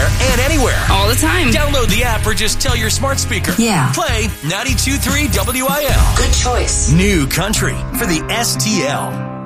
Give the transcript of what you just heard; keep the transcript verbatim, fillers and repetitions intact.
Anywhere and anywhere. All the time. Download the app or just tell your smart speaker. Yeah. Play ninety-two point three W I L. Good choice. New country for the S T L.